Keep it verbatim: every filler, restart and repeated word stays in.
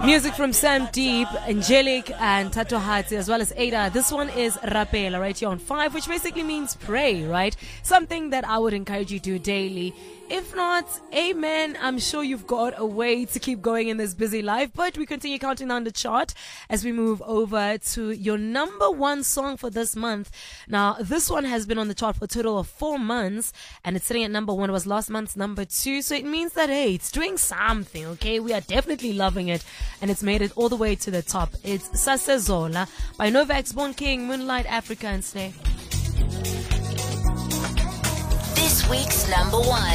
Music from Sam Deep, Angelic, and Tato Hati, as well as Ada. This one is Rapela, right here on five, which basically means pray, right? Something that I would encourage you to do daily. If not, amen, I'm sure you've got a way to keep going in this busy life. But we continue counting down the chart as we move over to your number one song for this month. Now, this one has been on the chart for a total of four months, and it's sitting at number one. It was last month's number two. So it means that, hey, it's doing something, okay? We are definitely loving it, and it's made it all the way to the top. It's Sasezola by Novax, Born King, Moonlight, Africa, and Slay. This week's number one.